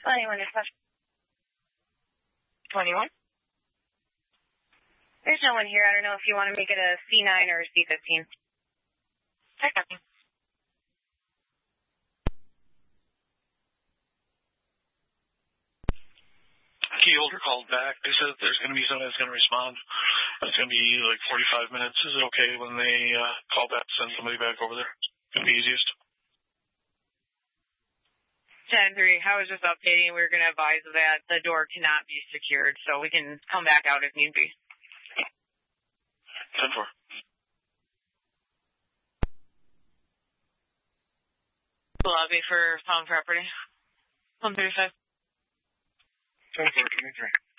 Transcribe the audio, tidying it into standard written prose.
21 is 21? There's no one here. I don't know if you want to make it a C9 or a C15. I copy. Key holder called back. They said there's going to be somebody that's going to respond. It's going to be like 45 minutes. Is it okay when they call back to send somebody back over there? It's going to be easiest. 10-3, I was just updating. We were going to advise that the door cannot be secured, so we can come back out if need be. 10-4. Lobby for Palm Property. 135. 10-4, 23.